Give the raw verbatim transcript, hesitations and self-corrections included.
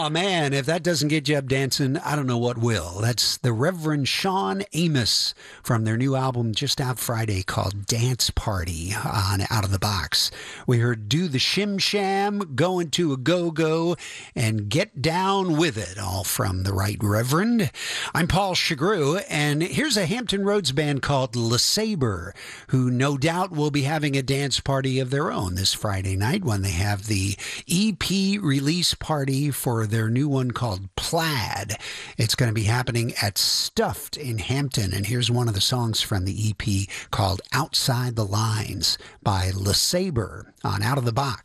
Oh, man, if that doesn't get you up dancing, I don't know what will. That's the Reverend Sean Amos from their new album just out Friday called Dance Party on Out of the Box. We heard Do the Shim Sham, Go Into a Go-Go, and Get Down With It, all from the Right Reverend. I'm Paul Chagru, and here's a Hampton Roads band called LeSabre, who no doubt will be having a dance party of their own this Friday night when they have the E P release party for their new one called Plaid. It's going to be happening at Stuffed in Hampton, and here's one of the songs from the E P called Outside the Lines by LeSabre on Out of the Box.